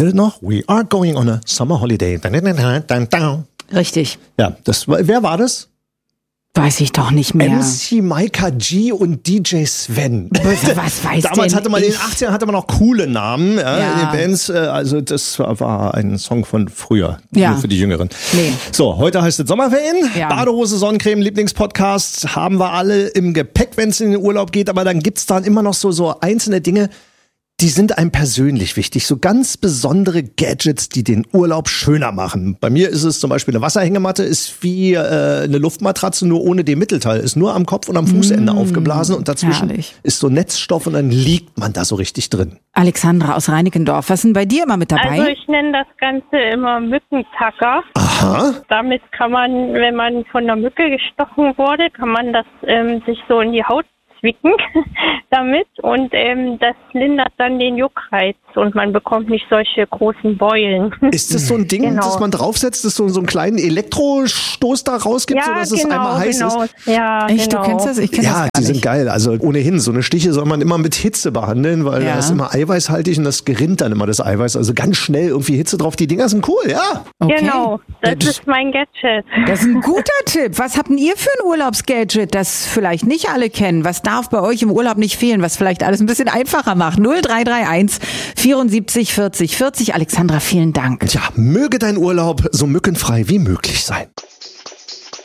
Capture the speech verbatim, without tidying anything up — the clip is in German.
Kennt ihr das noch? We are going on a summer holiday. Richtig. Ja, das war, wer war das? Weiß ich doch nicht mehr. M C Micah G und D J Sven. Was weiß Damals denn hatte man ich? in den achtziger hatte man auch coole Namen, ja, Ja. in den Bands. äh, Also das war ein Song von früher, Ja. nur für die Jüngeren. Nee. So, heute heißt es Sommerferien. Ja. Badehose, Sonnencreme, Lieblingspodcast haben wir alle im Gepäck, wenn es in den Urlaub geht. Aber dann gibt's dann immer noch so, so einzelne Dinge, die sind einem persönlich wichtig. So ganz besondere Gadgets, die den Urlaub schöner machen. Bei mir ist es zum Beispiel eine Wasserhängematte, ist wie äh, eine Luftmatratze, nur ohne den Mittelteil. Ist nur am Kopf und am Fußende mmh, aufgeblasen und dazwischen herrlich. ist so Netzstoff und dann liegt man da so richtig drin. Alexandra aus Reinickendorf, was ist denn bei dir immer mit dabei? Also ich nenne das Ganze immer Mückentacker. Aha. Damit kann man, wenn man von einer Mücke gestochen wurde, kann man das ähm, sich so in die Haut zwicken damit und ähm, das lindert dann den Juckreiz und man bekommt nicht solche großen Beulen. Ist das so ein Ding, Genau. das man draufsetzt, das so, so einen kleinen Elektrostoß da rausgibt, Ja, sodass es genau, einmal heiß genau. ist? Ja, Echt, genau. du kennst das? Ich kenn das Ja, gar die sind nicht. geil. Also ohnehin, so eine Stiche soll man immer mit Hitze behandeln, weil Ja. das ist immer eiweißhaltig und das gerinnt dann immer das Eiweiß. Also ganz schnell irgendwie Hitze drauf. Die Dinger sind cool, ja. Okay. Genau, das Das- ist mein Gadget. Das ist ein guter Tipp. Was habt denn ihr für ein Urlaubsgadget, das vielleicht nicht alle kennen? Was darf bei euch im Urlaub nicht fehlen, was vielleicht alles ein bisschen einfacher macht? null drei drei eins vierundsiebzig vierzig vierzig. Alexandra, vielen Dank. Tja, möge dein Urlaub so mückenfrei wie möglich sein.